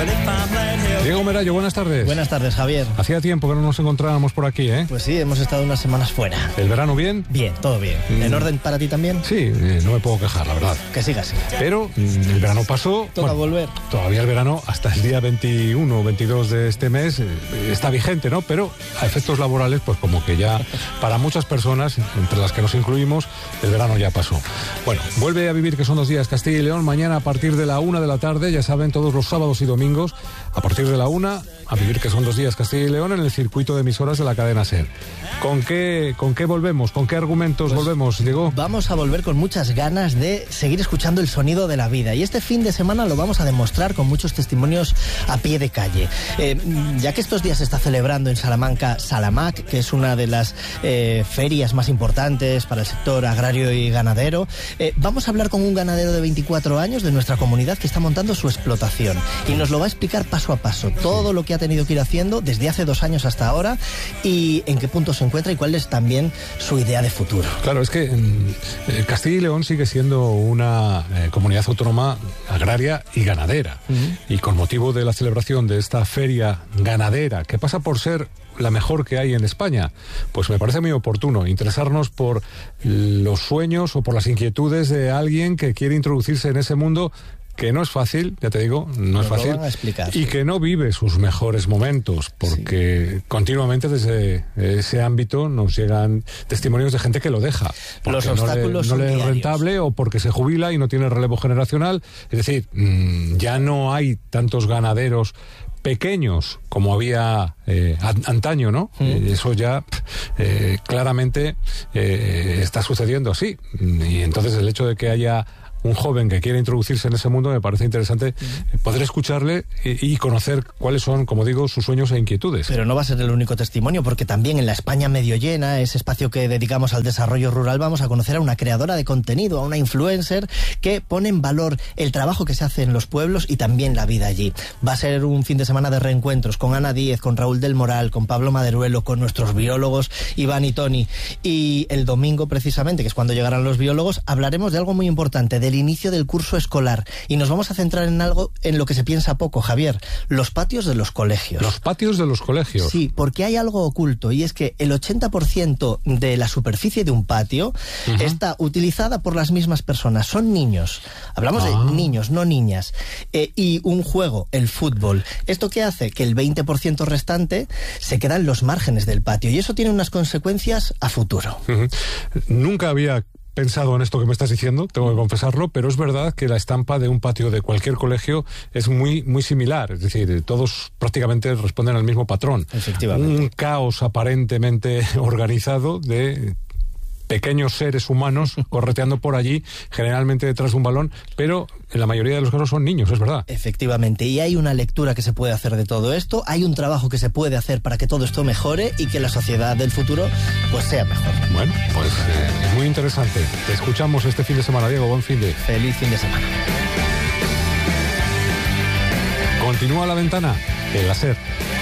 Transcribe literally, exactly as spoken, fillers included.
Diego Merayo, buenas tardes. Buenas tardes, Javier. Hacía tiempo que no nos encontrábamos por aquí, ¿eh? Pues sí, hemos estado unas semanas fuera. ¿El verano bien? Bien, todo bien. Mm. ¿En orden para ti también? Sí, eh, no me puedo quejar, la verdad. Que siga así. Pero mm, el verano pasó. Toca bueno, volver. Todavía el verano, hasta el día veintiuno o veintidós de este mes, eh, está vigente, ¿no? Pero a efectos laborales, pues como que ya para muchas personas, entre las que nos incluimos, el verano ya pasó. Bueno, vuelve a vivir que son dos días Castilla y León, mañana a partir de la una de la tarde, ya saben, todos los sábados y domingos, a partir de la una, a vivir que son dos días Castilla y León en el circuito de emisoras de la cadena SER. ¿Con qué, con qué volvemos? ¿Con qué argumentos pues volvemos, Diego? Vamos a volver con muchas ganas de seguir escuchando el sonido de la vida. Y este fin de semana lo vamos a demostrar con muchos testimonios a pie de calle. Eh, ya que estos días se está celebrando en Salamanca Salamac, que es una de las eh, ferias más importantes para el sector agrario y ganadero, eh, vamos a hablar con un ganadero de veinticuatro años de nuestra comunidad que está montando su explotación. Y nos lo va a explicar paso a paso todo lo que ha tenido que ir haciendo desde hace dos años hasta ahora y en qué punto se encuentra y cuál es también su idea de futuro. Claro, es que eh, Castilla y León sigue siendo una eh, comunidad autónoma agraria y ganadera. Uh-huh. Y con motivo de la celebración de esta feria ganadera, que pasa por ser la mejor que hay en España, pues me parece muy oportuno interesarnos por los sueños o por las inquietudes de alguien que quiere introducirse en ese mundo que no es fácil, ya te digo, no es fácil, y que no vive sus mejores momentos, porque sí. continuamente desde ese ámbito nos llegan testimonios de gente que lo deja, porque los obstáculos no le, no le es diarios. rentable o porque se jubila y no tiene relevo generacional, es decir, mmm, ya no hay tantos ganaderos pequeños como había eh, antaño, ¿no? Mm. Eh, eso ya eh, claramente eh, está sucediendo así, y entonces el hecho de que haya un joven que quiere introducirse en ese mundo, me parece interesante uh-huh. poder escucharle y, y conocer cuáles son, como digo, sus sueños e inquietudes. Pero no va a ser el único testimonio, porque también en la España medio llena, ese espacio que dedicamos al desarrollo rural, vamos a conocer a una creadora de contenido, a una influencer que pone en valor el trabajo que se hace en los pueblos y también la vida allí. Va a ser un fin de semana de reencuentros con Ana Díez, con Raúl del Moral, con Pablo Maderuelo, con nuestros biólogos Iván y Tony. Y el domingo, precisamente, que es cuando llegarán los biólogos, hablaremos de algo muy importante, del inicio del curso escolar, y nos vamos a centrar en algo en lo que se piensa poco, Javier: los patios de los colegios. Los patios de los colegios. Sí, porque hay algo oculto, y es que el ochenta por ciento de la superficie de un patio uh-huh. está utilizada por las mismas personas. Son niños. Hablamos ah. de niños, no niñas. Eh, y un juego, el fútbol. ¿Esto qué hace? Que el veinte por ciento restante se queda en los márgenes del patio, y eso tiene unas consecuencias a futuro. Uh-huh. Nunca había pensado en esto que me estás diciendo, tengo que confesarlo, pero es verdad que la estampa de un patio de cualquier colegio es muy, muy similar, es decir, todos prácticamente responden al mismo patrón. Efectivamente. Un caos aparentemente organizado de pequeños seres humanos correteando por allí, generalmente detrás de un balón, pero en la mayoría de los casos son niños, es verdad. Efectivamente, y hay una lectura que se puede hacer de todo esto, hay un trabajo que se puede hacer para que todo esto mejore y que la sociedad del futuro pues sea mejor. Bueno, pues eh, es muy interesante. Te escuchamos este fin de semana, Diego, buen fin de... Feliz fin de semana. Continúa La Ventana en la SER.